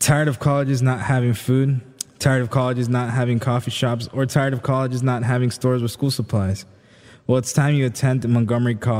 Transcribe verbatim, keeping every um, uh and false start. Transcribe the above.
Tired of colleges not having food? Tired of colleges not having coffee shops? Or tired of colleges not having stores with school supplies? Well, it's time you attend Montgomery College.